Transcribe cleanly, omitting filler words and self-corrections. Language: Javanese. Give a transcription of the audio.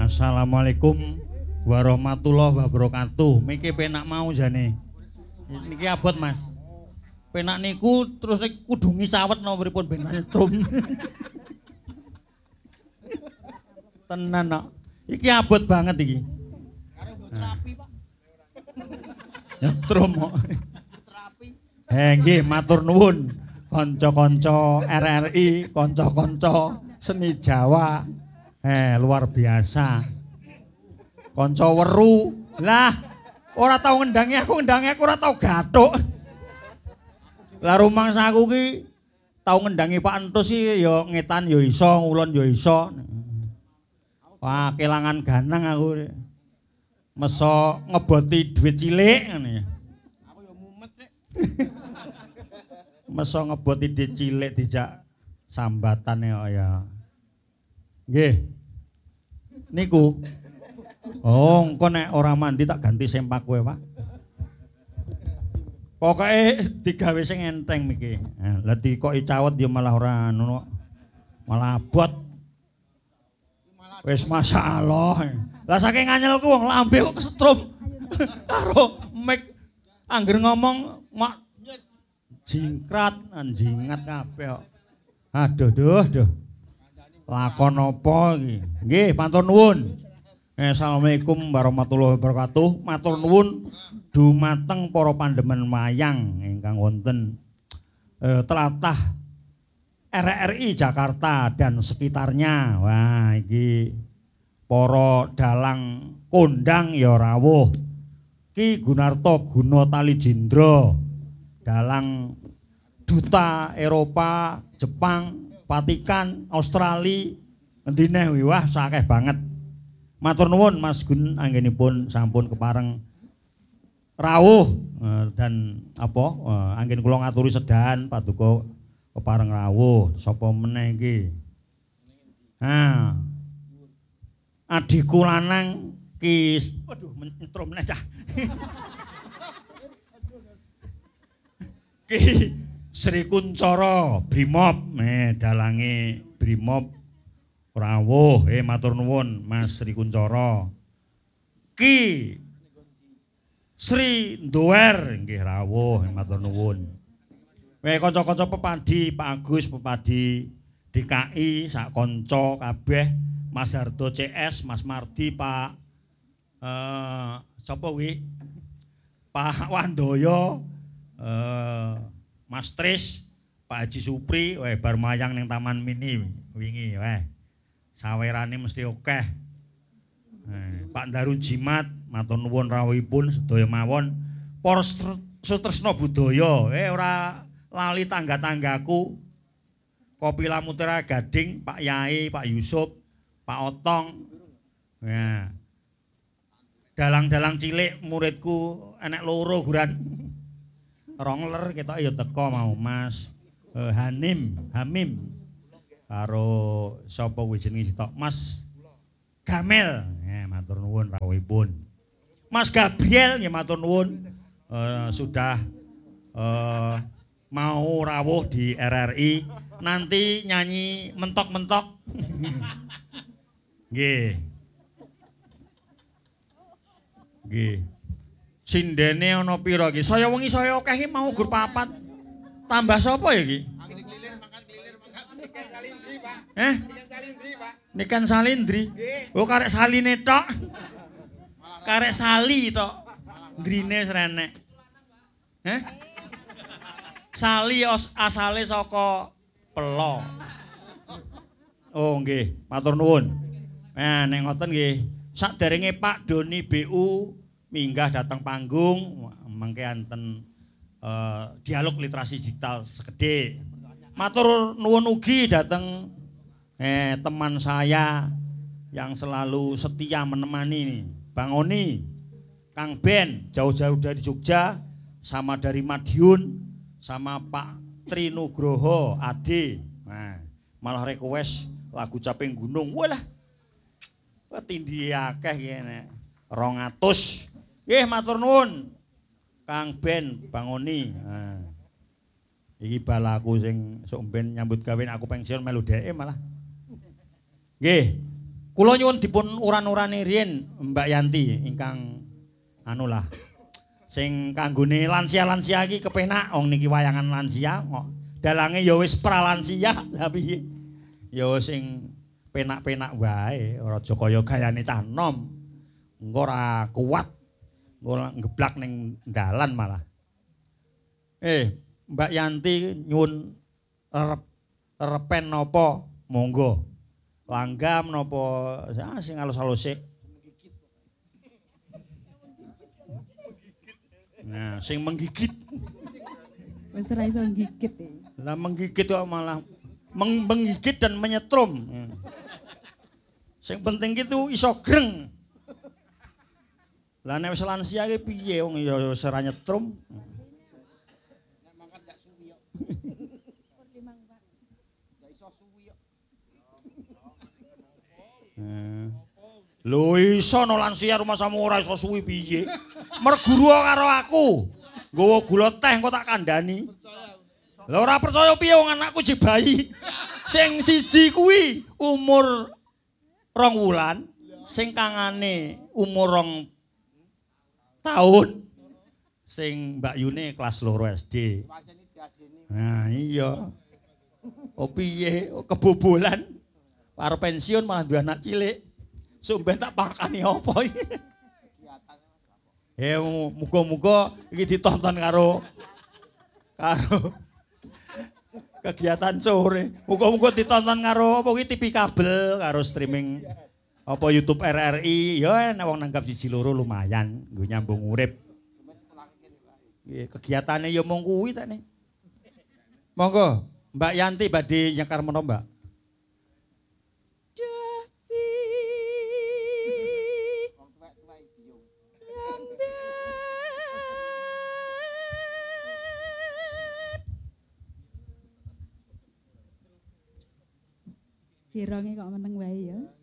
Assalamualaikum warahmatullahi wabarakatuh. Miki penak mau jane. Niki abot, Mas. Penak niku terus kudu ngisawet napa pripun ben nyetrum. Tenan kok. Iki abot banget iki. Karo nggo terapi, Pak. Nyetrum kok. Nggih, matur nuwun kanca-kanca RRI, kanca-kanca seni Jawa. Luar biasa. Kanca weru. Lah, ora tau ngendangi aku ora tau gathuk. Lah rumangsa aku ki tau ngendangi Pak Entus iki ya ngetan ya iso, ngulon ya iso. Wah, kelangan ganang aku. Meso ngeboti dhuwit cilik ngene ya. Aku ya mumet rek. Meso ngeboti dhuwit cilik dijak sambatane kok ya. Nggih. Niku. Oh, engko nek ora mandi tak ganti sempak kowe, Pak. Pokoke digawe sing enteng miki. Lah dikoki cawet ya malah ora ngono. Malah abot. Wis masyaallah. Lah saking nganyelku wong lambe kok kesetrum. Karo mic angger ngomong mak jingkrat anjingat kabeh kok. Aduh duh. Lakon apa iki? Nggih, matur nuwun. Assalamualaikum warahmatullahi wabarakatuh. Matur nuwun dumateng para pandemen wayang ingkang wonten tlatah RRI Jakarta dan sekitarnya. Wah, iki para dalang kondang ya rawuh. Ki Gunarto Gunatali Jendra, dalang duta Eropa, Jepang, Vatikan, Australia, ngendine wah sakeh banget. Matur nuwun Mas Gun anggenipun sampun kepareng rawuh dan apa anggen kula ngaturi sedahan paduka kepareng rawuh. Sapa meneh iki? Adikku lanang ki waduh nyetrum meneh cah. Ki Sri Kuncoro Brimob, dalange Brimob rawuh, matur nuwun Mas Sri Kuncoro. Ki Sri Ndower nggih rawuh, matur nuwun. Kanca-kanca pepadi, Pak Agus pepadi DKI sak kanca kabeh, Mas Hardo CS, Mas Mardi, Pak sapa kuwi? Pak Wandoyo, Mas Tris, Pak Haji Supri, bar mayang ning Taman Mini wingi sawerane mesti akeh. Pak Darun Jimat, matur nuwun rawuhipun sedaya mawon. Para sutresna budaya, ora lali tangga-tanggaku. Kopi Lamutera Gading, Pak Yai, Pak Yusuf, Pak Otong. Dalang-dalang cilik muridku enek loro guran. Rongler ketok ya teko mau Mas Hamim karo sapa kuwi jenenge sitok Mas Gamel, matur nuwun rawuhipun. Mas Gabriel nggih matur nuwun sudah mau rawuh di RRI, nanti nyanyi mentok-mentok. Nggih. Nggih. Sindene ana pira iki? Saya wengi saya akeh iki mau gur papat. Tambah sapa ya iki? Klilir mangkat Niken Salindri, Pak. Niken Salindri, Pak. Niken Salindri. Oh, karek saline tok. Karek sali tok. Grine srenek. Sali asale saka Pelo. Oh, nggih, matur nuwun. Nek ngoten nggih, saderenge Pak Doni BU minggah datang panggung mangke anten dialog literasi digital segede. Matur nuwun ugi datang teman saya yang selalu setia menemani Bang Oni, Kang Ben, jauh-jauh dari Jogja, sama dari Madiun, sama Pak Tri Nugroho Ade. Nah, malah request lagu Caping Gunung. Walah. Tindhi akeh kene. 200. Nggih matur nuwun. Kang Ben, Bang Oni. Nah. Iki balaku sing sok ben nyambut gawe aku pensiun melu dheke malah. Nggih. Kula nyuwun dipun uran-urani riyen Mbak Yanti ingkang anu lah. Sing kanggone lansia-lansia iki kepenak wong niki wayangan lansia kok. Dalange ya wis pralansia lha piye? Ya sing penak-penak wae, aja kaya gayane cah nom. Engko ora kuat. Engko ngeblak ning dalan malah. Mbak Yanti nyuwun repen napa? Monggo. Langgam napa sing halus-halus sik. Nah, sing menggigit. Wis ora iso menggigit e. Lah menggigit kok malah menggigit dan menyetrum. Sing penting gitu iso greng. Lah nek wis lansia ki piye wong ya wis ora nyetrum. Nek mangkat gak suwi kok. Gak iso suwi kok. Lho iso no lansia rumah samu ora iso suwi piye? Merguru karo aku. Nggawa gula teh engko tak kandhani. Lah ora percaya piye wong anakku jek bayi. Sing siji kuwi umur 2 wulan, sing kangane umur 2 tahun. Sing Mbak Yune kelas 2 SD. Nah iya. Oh piye kebobolan. Karo pensiun malah duwe anak cilik. Sumben tak pakani apa iki? Muga-muga iki ditonton karo kegiatan sore. Muga-muga ditonton karo apa iki TV kabel karo streaming apa YouTube RRI. Ya nek wong nanggap siji loro lumayan nggo nyambung urip. Nggih, kegiatane ya mung kuwi ta nih. Monggo, Mbak Yanti badhe nyekar menapa, Mbak? Kironge kok meneng wae ya.